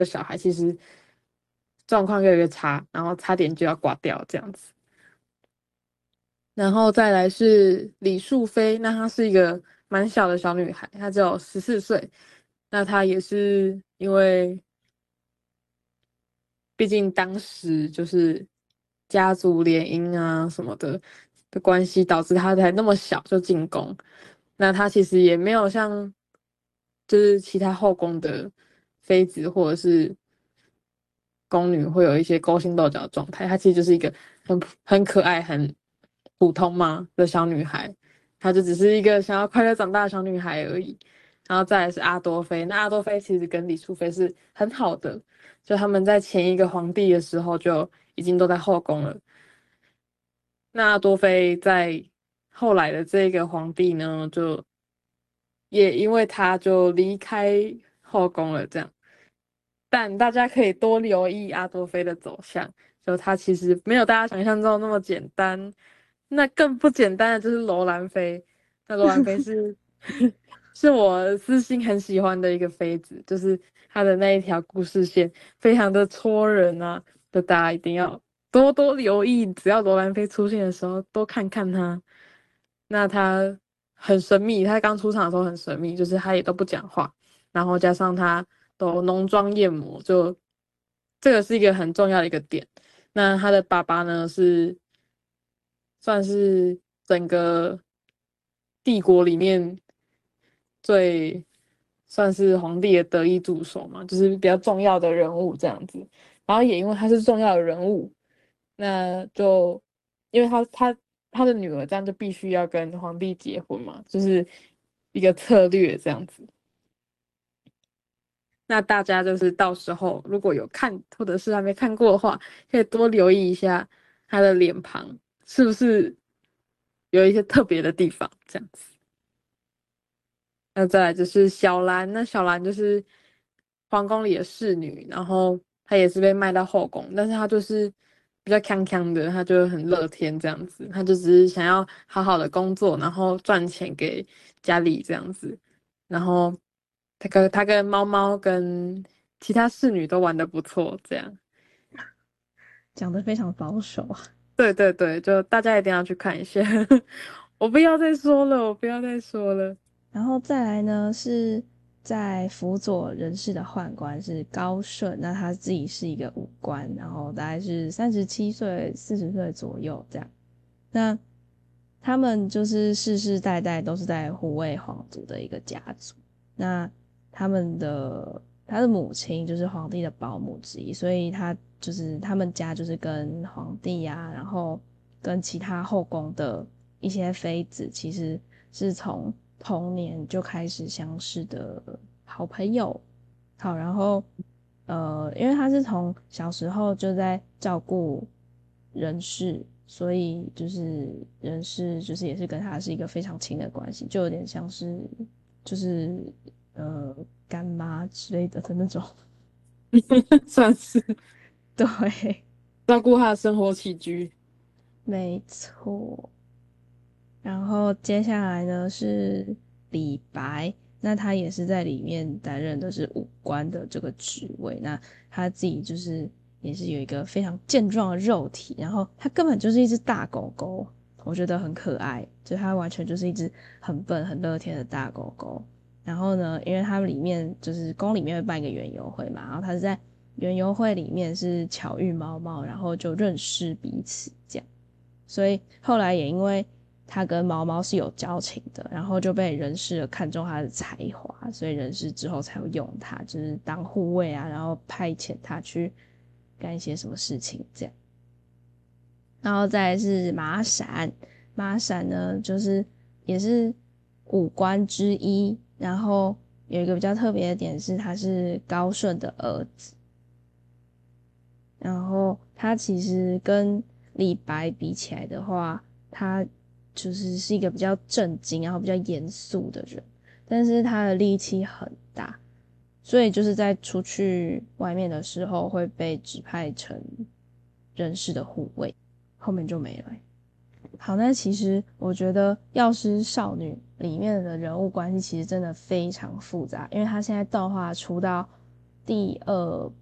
的小孩其实状况越来越差，然后差点就要挂掉这样子。然后再来是李树飞，那她是一个蛮小的小女孩，她只有14岁。那她也是因为，毕竟当时就是家族联姻啊什么的关系，导致她才那么小就进宫。那她其实也没有像就是其他后宫的妃子或者是宫女会有一些勾心斗角的状态，她其实就是一个很可爱、很普通嘛的小女孩，她就只是一个想要快乐长大的小女孩而已。然后再来是阿多妃，那阿多妃其实跟李淑妃是很好的，就他们在前一个皇帝的时候就已经都在后宫了。那阿多妃在后来的这个皇帝呢，就也因为他就离开后宫了，这样。但大家可以多留意阿多菲的走向，就他其实没有大家想象中那么简单。那更不简单的就是罗兰妃，那罗兰妃是是我私心很喜欢的一个妃子，就是她的那一条故事线非常的戳人啊，就大家一定要多多留意，只要罗兰妃出现的时候，多看看她。那她很神秘，她刚出场的时候很神秘，就是她也都不讲话。然后加上他都浓妆艳抹，就这个是一个很重要的一个点。那他的爸爸呢，算是整个帝国里面最算是皇帝的得意助手嘛，就是比较重要的人物这样子。然后也因为他是重要的人物，那就因为他的女儿这样就必须要跟皇帝结婚嘛，就是一个策略这样子。那大家就是到时候如果有看或者是还没看过的话，可以多留意一下他的脸庞是不是有一些特别的地方，这样子。那再来就是小兰，那小兰就是皇宫里的侍女，然后她也是被卖到后宫，但是她就是比较康康的，她就很乐天这样子，她就只是想要好好的工作，然后赚钱给家里这样子，然后她跟猫猫跟其他侍女都玩的不错，这样。 讲的非常保守啊。 对对对，就大家一定要去看一下。我不要再说了，我不要再说了。 然后再来呢，是在辅佐人事的宦官是高顺，那他自己是一个武官，然后大概是37岁、40岁左右这样。那他们就是世世代代都是在护卫皇族的一个家族。那他的母亲就是皇帝的保姆之一，所以他们家就是跟皇帝啊，然后跟其他后宫的一些妃子，其实是从童年就开始相识的好朋友。好，然后因为他是从小时候就在照顾人事，所以就是人事就是也是跟他是一个非常亲的关系，就有点像是就是呃干妈之类的那种。 算是对， 照顾他的生活起居。 没错。然后接下来呢是李白，那他也是在里面担任的是武官的这个职位。那他自己就是也是有一个非常健壮的肉体，然后他根本就是一只大狗狗，我觉得很可爱，就他完全就是一只很笨很乐天的大狗狗。然后呢，因为他们里面就是宫里面会办一个园游会嘛，然后他是在园游会里面是巧遇猫猫，然后就认识彼此这样。所以后来也因为他跟毛毛是有交情的，然后就被人事看中他的才华，所以人事之后才会用他，就是当护卫啊，然后派遣他去干一些什么事情这样。然后再来是马闪，马闪呢就是也是五官之一，然后有一个比较特别的点是他是高顺的儿子，然后他其实跟李白比起来的话，他是一个比较正经，然后比较严肃的人，但是他的力气很大，所以就是在出去外面的时候会被指派成人事的护卫，后面就没了。好，那其实我觉得《药师少女》里面的人物关系其实真的非常复杂，因为他现在动画出到第二